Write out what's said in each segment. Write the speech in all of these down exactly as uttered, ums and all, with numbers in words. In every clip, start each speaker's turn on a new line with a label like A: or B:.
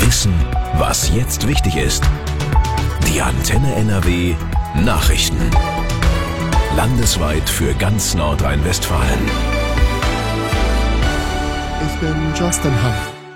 A: Wissen, was jetzt wichtig ist. Die Antenne N R W Nachrichten. Landesweit für ganz Nordrhein-Westfalen.
B: Ich bin Justin Hahn.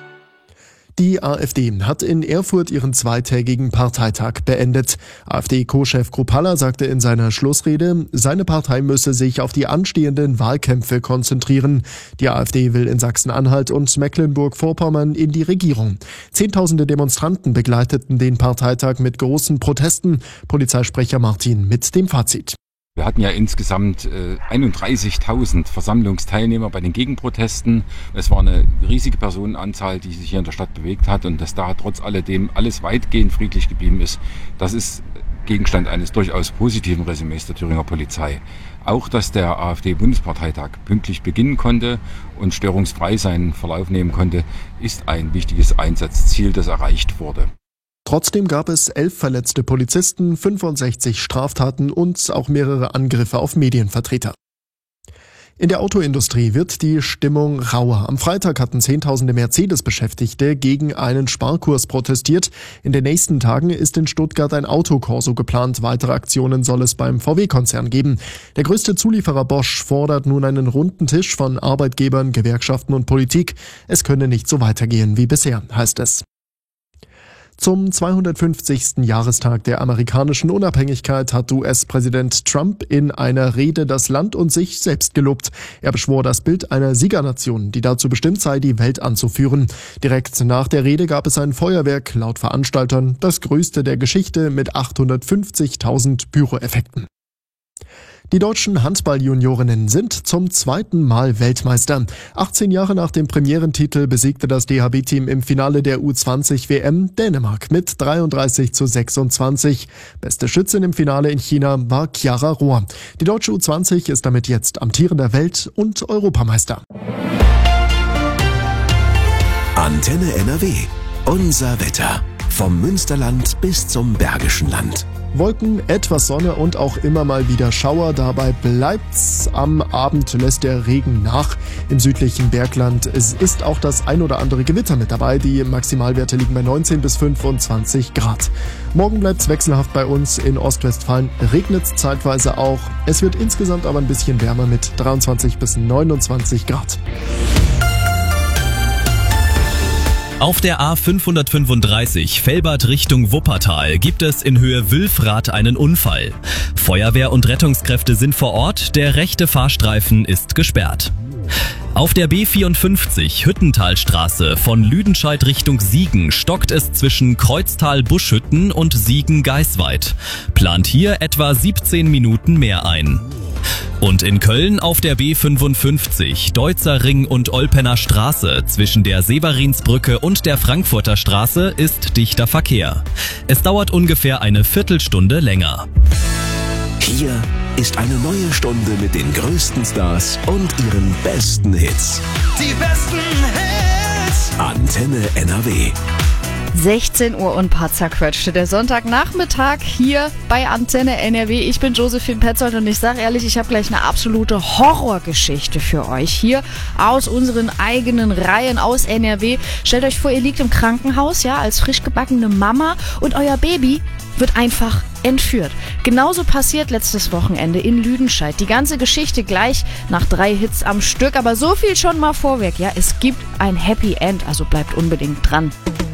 B: Die AfD hat in Erfurt ihren zweitägigen Parteitag beendet. AfD-Co-Chef Kruppalla sagte in seiner Schlussrede, seine Partei müsse sich auf die anstehenden Wahlkämpfe konzentrieren. Die AfD will in Sachsen-Anhalt und Mecklenburg-Vorpommern in die Regierung. Zehntausende Demonstranten begleiteten den Parteitag mit großen Protesten. Polizeisprecher Martin mit dem Fazit.
C: Wir hatten ja insgesamt äh, einunddreißigtausend Versammlungsteilnehmer bei den Gegenprotesten. Es war eine riesige Personenanzahl, die sich hier in der Stadt bewegt hat, und dass da trotz alledem alles weitgehend friedlich geblieben ist, das ist Gegenstand eines durchaus positiven Resümees der Thüringer Polizei. Auch, dass der AfD-Bundesparteitag pünktlich beginnen konnte und störungsfrei seinen Verlauf nehmen konnte, ist ein wichtiges Einsatzziel, das erreicht wurde.
B: Trotzdem gab es elf verletzte Polizisten, fünfundsechzig Straftaten und auch mehrere Angriffe auf Medienvertreter. In der Autoindustrie wird die Stimmung rauer. Am Freitag hatten Zehntausende Mercedes-Beschäftigte gegen einen Sparkurs protestiert. In den nächsten Tagen ist in Stuttgart ein Autokorso geplant. Weitere Aktionen soll es beim V W-Konzern geben. Der größte Zulieferer Bosch fordert nun einen runden Tisch von Arbeitgebern, Gewerkschaften und Politik. Es könne nicht so weitergehen wie bisher, heißt es. Zum zweihundertfünfzigsten Jahrestag der amerikanischen Unabhängigkeit hat U S-Präsident Trump in einer Rede das Land und sich selbst gelobt. Er beschwor das Bild einer Siegernation, die dazu bestimmt sei, die Welt anzuführen. Direkt nach der Rede gab es ein Feuerwerk, laut Veranstaltern das größte der Geschichte mit achthundertfünfzigtausend Pyroeffekten. Die deutschen Handball-Juniorinnen sind zum zweiten Mal Weltmeister. achtzehn Jahre nach dem Premierentitel besiegte das D H B-Team im Finale der U zwanzig W M Dänemark mit dreiunddreißig zu sechsundzwanzig. Beste Schützin im Finale in China war Chiara Rohr. Die deutsche U zwanzig ist damit jetzt amtierender Welt- und Europameister.
A: Antenne N R W. Unser Wetter. Vom Münsterland bis zum Bergischen Land.
B: Wolken, etwas Sonne und auch immer mal wieder Schauer. Dabei bleibt's. Am Abend lässt der Regen nach im südlichen Bergland. Es ist auch das ein oder andere Gewitter mit dabei. Die Maximalwerte liegen bei neunzehn bis fünfundzwanzig Grad. Morgen bleibt's wechselhaft bei uns. In Ostwestfalen regnet's zeitweise auch. Es wird insgesamt aber ein bisschen wärmer mit dreiundzwanzig bis neunundzwanzig Grad.
D: Auf der A fünfhundertfünfunddreißig Velbert Richtung Wuppertal gibt es in Höhe Wülfrath einen Unfall. Feuerwehr und Rettungskräfte sind vor Ort, der rechte Fahrstreifen ist gesperrt. Auf der B vierundfünfzig Hüttentalstraße von Lüdenscheid Richtung Siegen stockt es zwischen Kreuztal-Buschhütten und Siegen-Geisweid. Plant hier etwa siebzehn Minuten mehr ein. Und in Köln auf der B fünfundfünfzig Deutzer Ring und Olpener Straße zwischen der Severinsbrücke und der Frankfurter Straße ist dichter Verkehr. Es dauert ungefähr eine Viertelstunde länger.
A: Hier ist eine neue Stunde mit den größten Stars und ihren besten Hits.
E: Die besten Hits!
A: Antenne N R W.
F: sechzehn Uhr und ein paar zerquetschte. Der Sonntagnachmittag hier bei Antenne N R W. Ich bin Josephine Petzold und ich sage ehrlich, ich habe gleich eine absolute Horrorgeschichte für euch hier aus unseren eigenen Reihen aus N R W. Stellt euch vor, ihr liegt im Krankenhaus, ja, als frisch gebackene Mama und euer Baby wird einfach entführt. Genauso passiert letztes Wochenende in Lüdenscheid. Die ganze Geschichte gleich nach drei Hits am Stück, aber so viel schon mal vorweg, ja, es gibt ein Happy End, also bleibt unbedingt dran.